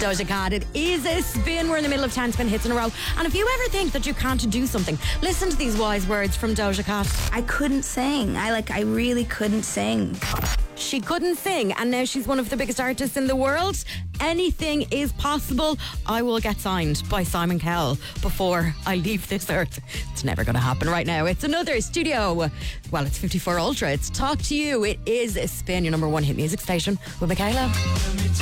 Doja Cat, it is a spin. We're in the middle of 10 spin hits in a row. And if you ever think that you can't do something, listen to these wise words from Doja Cat. I couldn't sing. I really couldn't sing. She couldn't sing, and now she's one of the biggest artists in the world. Anything is possible. I will get signed by Simon Cowell before I leave this earth. It's never going to happen right now. It's another studio. Well, it's 54 Ultra. It's Talk to You. It is a spin, your number one hit music station with Michaela.